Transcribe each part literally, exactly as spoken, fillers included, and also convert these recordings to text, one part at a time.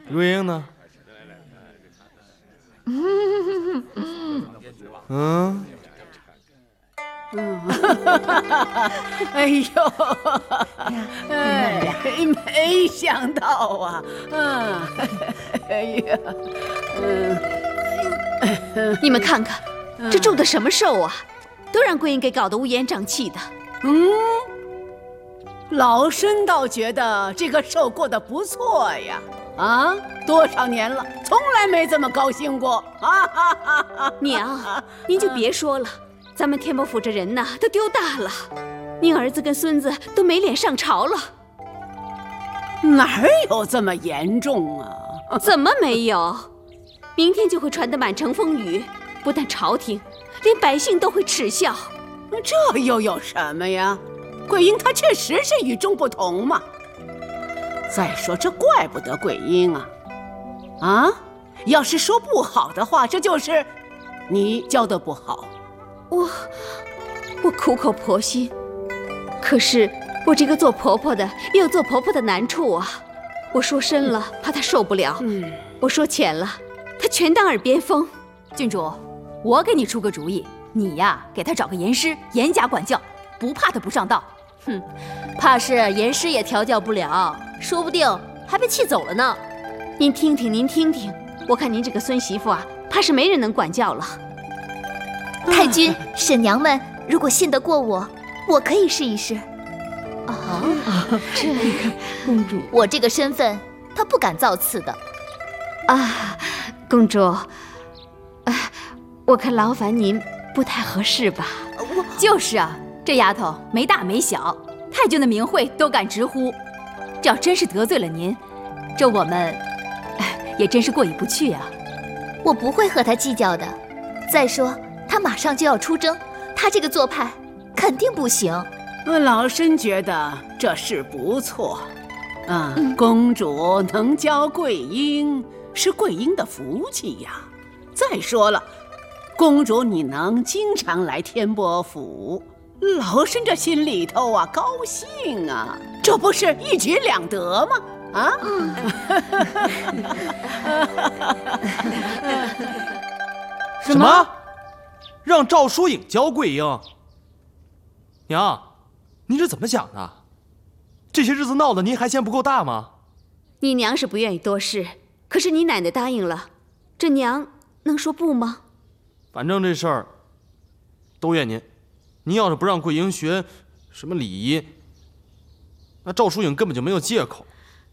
瑞英呢？嗯嗯。 嗯，哎呦，哎，没想到啊，嗯，哎呀， 嗯，你们看看，这种的什么寿啊，都让桂英给搞得乌烟瘴气的。 嗯，老身倒觉得这个寿过得不错呀。啊，多少年了，从来没这么高兴过。啊哈哈哈！ 娘，您就别说了。咱们天波府这人呐，都丢大了，您儿子跟孙子都没脸上朝了。 哪有这么严重啊？ 怎么没有？明天就会传得满城风雨，不但朝廷，连百姓都会耻笑。 这又有什么呀？桂英她确实是与众不同嘛。再说这怪不得桂英啊，啊，要是说不好的话，这就是你教得不好。 我我苦口婆心，可是我这个做婆婆的也有做婆婆的难处啊。我说深了，怕她受不了；嗯、我说浅了，她全当耳边风。 郡主，我给你出个主意，你呀，给她找个严师，严加管教，不怕她不上道。 哼，怕是严师也调教不了，说不定还被气走了呢。 您听听，您听听，我看您这个孙媳妇啊，怕是没人能管教了。 太君、婶娘们，如果信得过我，我可以试一试。 啊，这公主，我这个身份，她不敢造次的。 啊，公主，啊，我看劳烦您不太合适吧？ 我就是啊，这丫头没大没小，太君的名讳都敢直呼。这要真是得罪了您，这我们，哎，也真是过意不去啊。 我不会和她计较的。再说。他马上就要出征，他这个做派肯定不行。 老身觉得这事不错，啊，嗯、公主能教桂英是桂英的福气呀。再说了，公主你能经常来天波府，老身这心里头啊高兴啊，这不是一举两得吗？啊！ 什么？让赵疏影教桂英？娘，您这怎么想的？这些日子闹得您还嫌不够大吗？ 你娘是不愿意多事，可是你奶奶答应了，这娘能说不吗？ 反正这事儿都怨您。您要是不让桂英学什么礼仪，那赵疏影根本就没有借口。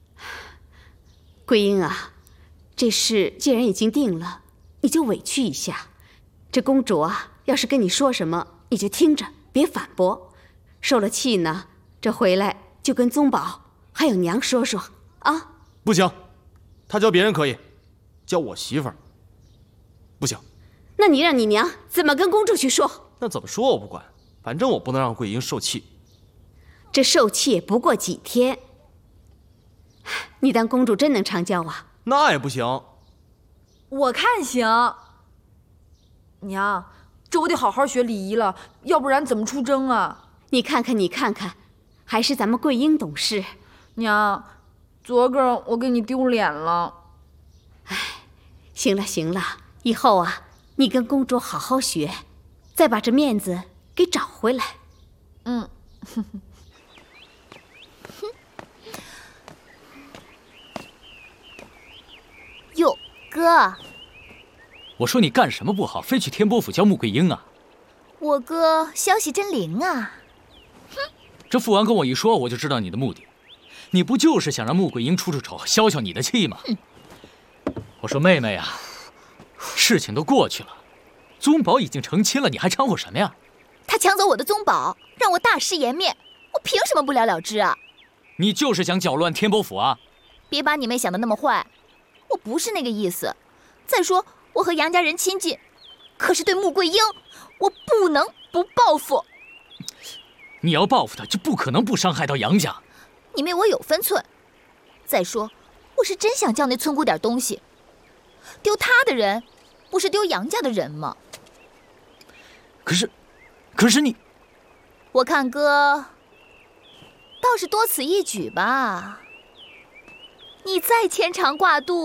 桂英啊，这事既然已经定了，你就委屈一下。这公主啊，要是跟你说什么，你就听着，别反驳。受了气呢，这回来就跟宗保还有娘说说啊。 不行，他教别人可以，教我媳妇儿不行。 那你让你娘怎么跟公主去说？ 那怎么说我不管，反正我不能让桂英受气。 这受气也不过几天，你当公主真能常教啊？ 那也不行。 我看行。娘，这我得好好学礼仪了，要不然怎么出征啊？ 你看看，你看看，还是咱们桂英懂事。 娘，昨个我给你丢脸了。 哎，行了行了，以后啊，你跟公主好好学，再把这面子给找回来。 嗯。 哟，哥。 我说你干什么不好，非去天波府教穆桂英啊？ 我哥消息真灵啊！ 哼，这父王跟我一说，我就知道你的目的。你不就是想让穆桂英出出丑，消消你的气吗？我说妹妹呀、啊，事情都过去了，宗保已经成亲了，你还掺和什么呀？ 他抢走我的宗保，让我大失颜面，我凭什么不了了之啊？ 你就是想搅乱天波府啊？ 别把你妹想得那么坏，我不是那个意思。再说。我和杨家人亲近，可是对穆桂英，我不能不报复。 你要报复他，就不可能不伤害到杨家。 你妹我有分寸。再说，我是真想教那村姑点东西。丢他的人，不是丢杨家的人吗？ 可是，可是你， 我看哥倒是多此一举吧。你再牵肠挂肚。